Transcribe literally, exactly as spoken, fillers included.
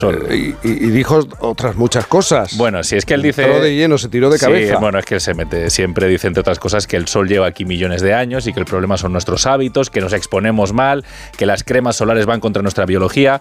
Y, y, y dijo otras muchas cosas. Bueno, si es que él dice... Entró de lleno, se tiró de cabeza. Sí, bueno, es que él se mete, siempre dice, entre otras cosas, que el sol lleva aquí millones de años y que el problema son nuestros hábitos, que nos exponemos mal, que las cremas solares van contra nuestra biología.